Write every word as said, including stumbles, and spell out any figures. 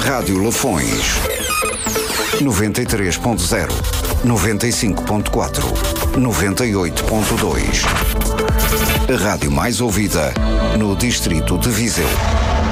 Rádio Lafões. noventa e três ponto zero, noventa e cinco ponto quatro, noventa e oito ponto dois. A rádio mais ouvida no distrito de Viseu.